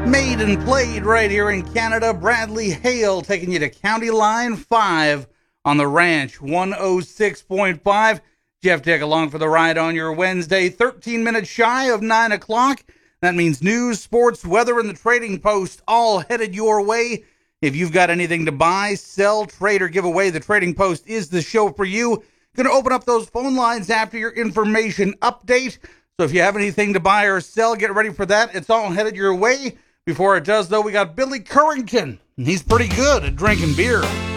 Made and played right here in Canada. Bradley Hale taking you to County Line 5 on the Ranch 106.5. Jeff Dick along for the ride on your Wednesday, 13 minutes shy of 9 o'clock. That means news, sports, weather, and the Trading Post all headed your way. If you've got anything to buy, sell, trade, or give away, the Trading Post is the show for you. Going to open up those phone lines after your information update. So if you have anything to buy or sell, get ready for that. It's all headed your way. Before it does, though, we got Billy Currington. He's pretty good at drinking beer.